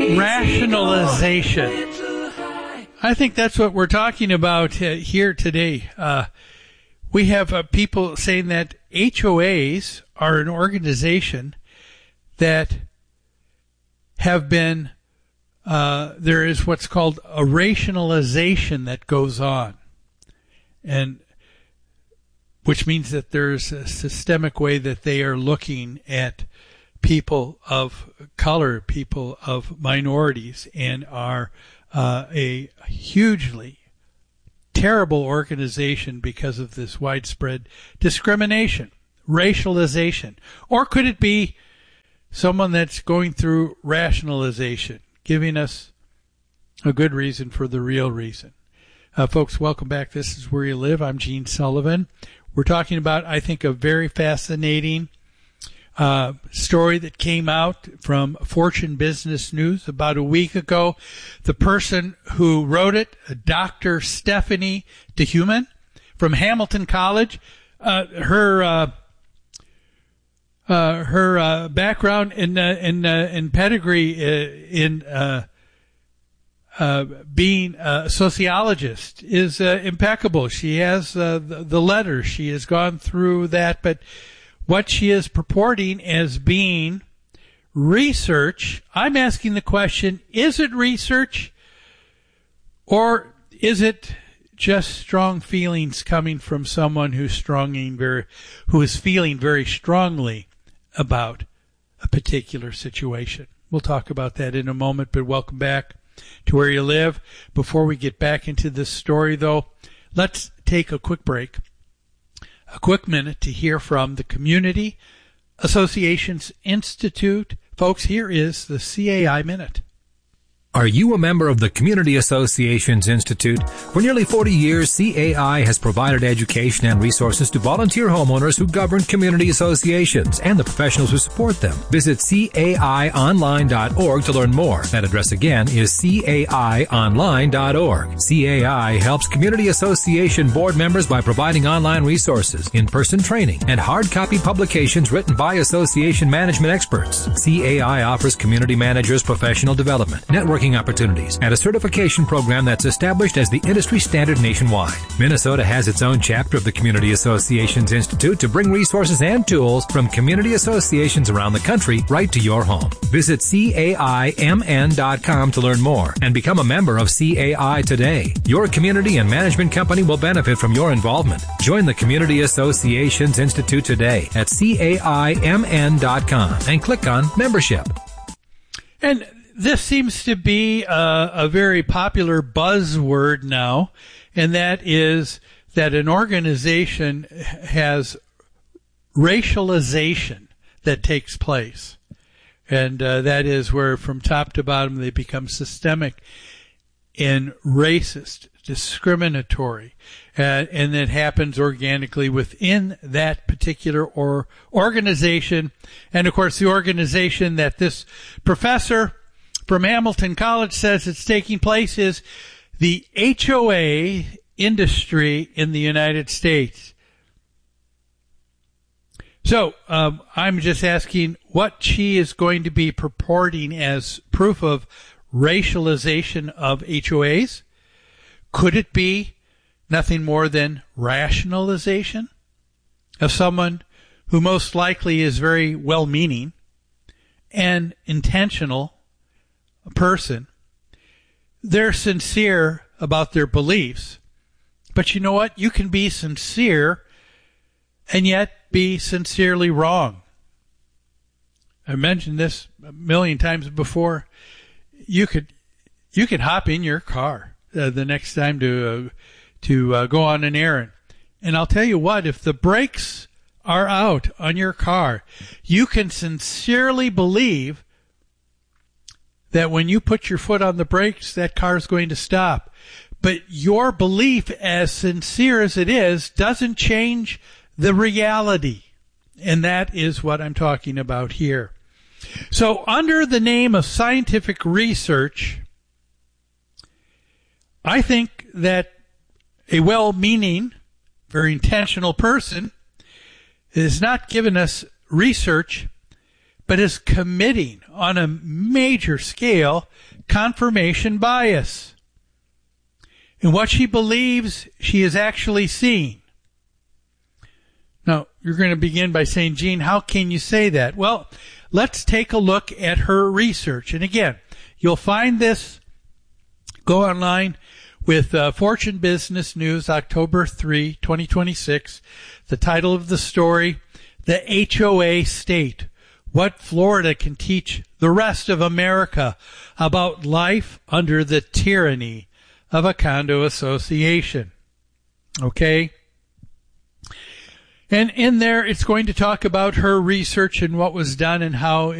Rationalization. I think that's what we're talking about here today. We have people saying that HOAs are an organization that have been, there is what's called a rationalization that goes on, and which means that there's a systemic way that they are looking at people of color, people of minorities, and are a hugely terrible organization because of this widespread discrimination, racialization. Or could it be someone that's going through rationalization, giving us a good reason for the real reason? Folks, welcome back. This is Where You Live. I'm Gene Sullivan. We're talking about, I think, a very fascinating story that came out from Fortune Business News about a week ago. The person who wrote it, Dr. Stephanie DeHuman from Hamilton College, her background in pedigree in being a sociologist is impeccable. She has the letters. She has gone through that, but what she is purporting as being research, I'm asking the question, is it research or is it just strong feelings coming from someone who is feeling very strongly about a particular situation? We'll talk about that in a moment, but welcome back to Where You Live. Before we get back into this story, though, let's take a quick break. A quick minute to hear from the Community Associations Institute. Folks, here is the CAI Minute. Are you a member of the Community Associations Institute? For nearly 40 years, CAI has provided education and resources to volunteer homeowners who govern community associations and the professionals who support them. Visit caionline.org to learn more. That address again is caionline.org. CAI helps community association board members by providing online resources, in-person training, and hard copy publications written by association management experts. CAI offers community managers professional development, networking opportunities, and a certification program that's established as the industry standard nationwide. Minnesota has its own chapter of the Community Associations Institute to bring resources and tools from community associations around the country right to your home. Visit CAIMN.com to learn more and become a member of CAI today. Your community and management company will benefit from your involvement. Join the Community Associations Institute today at CAIMN.com and click on Membership. And this seems to be a very popular buzzword now, and that is that an organization has racialization that takes place. And that is where from top to bottom they become systemic and racist, discriminatory, and that happens organically within that particular organization. And, of course, the organization that this professor from Hamilton College says it's taking place is the HOA industry in the United States. So I'm just asking what she is going to be purporting as proof of racialization of HOAs. Could it be nothing more than rationalization of someone who most likely is very well-meaning and intentional person? They're sincere about their beliefs, but you know what? You can be sincere and yet be sincerely wrong. I mentioned this a million times before. You could hop in your car the next time to go on an errand, and I'll tell you what: if the brakes are out on your car, you can sincerely believe that when you put your foot on the brakes, that car is going to stop. But your belief, as sincere as it is, doesn't change the reality. And that is what I'm talking about here. So under the name of scientific research, I think that a well-meaning, very intentional person is not giving us research, but is committing on a major scale confirmation bias in what she believes she is actually seeing. Now, you're going to begin by saying, Gene, how can you say that? Well, let's take a look at her research. And again, you'll find this, go online with Fortune Business News, October 3, 2026. The title of the story, The HOA State, What Florida Can Teach the Rest of America About Life Under the Tyranny of a Condo Association. Okay? And in there, it's going to talk about her research and what was done and how